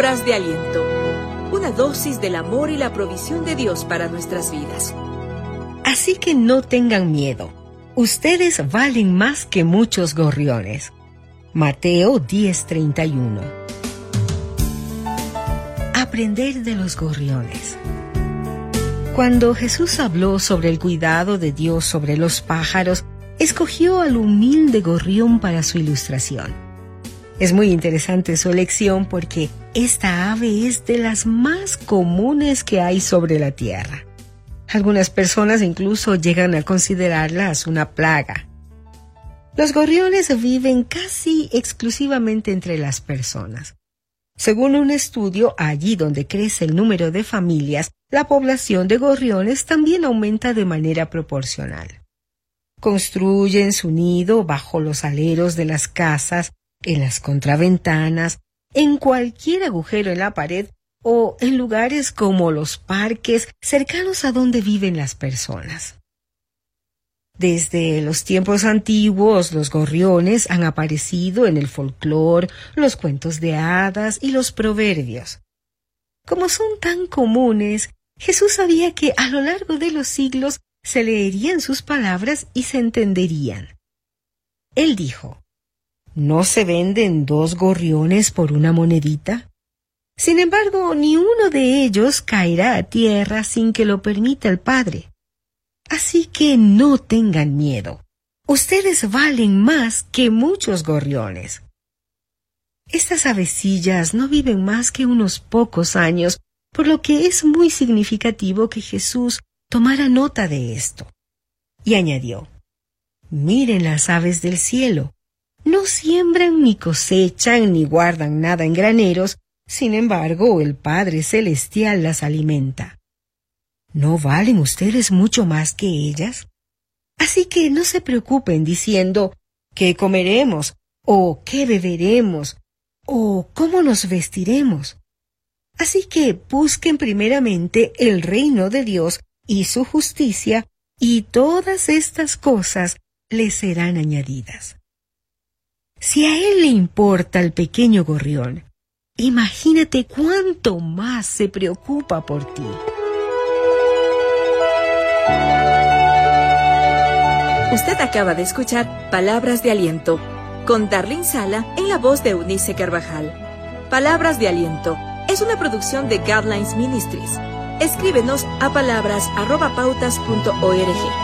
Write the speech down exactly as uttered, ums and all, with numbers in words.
Palabras de aliento. Una dosis del amor y la provisión de Dios para nuestras vidas. Así que no tengan miedo. Ustedes valen más que muchos gorriones. Mateo diez treinta y uno. Aprender de los gorriones. Cuando Jesús habló sobre el cuidado de Dios sobre los pájaros, escogió al humilde gorrión para su ilustración. Es muy interesante su elección porque esta ave es de las más comunes que hay sobre la tierra. Algunas personas incluso llegan a considerarlas una plaga. Los gorriones viven casi exclusivamente entre las personas. Según un estudio, allí donde crece el número de familias, la población de gorriones también aumenta de manera proporcional. Construyen su nido bajo los aleros de las casas, en las contraventanas, en cualquier agujero en la pared o en lugares como los parques cercanos a donde viven las personas. Desde los tiempos antiguos, los gorriones han aparecido en el folclore, los cuentos de hadas y los proverbios. Como son tan comunes, Jesús sabía que a lo largo de los siglos se leerían sus palabras y se entenderían. Él dijo: ¿no se venden dos gorriones por una monedita? Sin embargo, ni uno de ellos caerá a tierra sin que lo permita el Padre. Así que no tengan miedo. Ustedes valen más que muchos gorriones. Estas avecillas no viven más que unos pocos años, por lo que es muy significativo que Jesús tomara nota de esto. Y añadió: miren las aves del cielo. No siembran, ni cosechan, ni guardan nada en graneros, sin embargo, el Padre Celestial las alimenta. ¿No valen ustedes mucho más que ellas? Así que no se preocupen diciendo: ¿qué comeremos? ¿O qué beberemos? ¿O cómo nos vestiremos? Así que busquen primeramente el reino de Dios y su justicia, y todas estas cosas les serán añadidas. Si a él le importa el pequeño gorrión, imagínate cuánto más se preocupa por ti. Usted acaba de escuchar Palabras de Aliento, con Darlene Sala en la voz de Eunice Carvajal. Palabras de Aliento es una producción de Guidelines Ministries. Escríbenos a palabras arroba pautas punto org.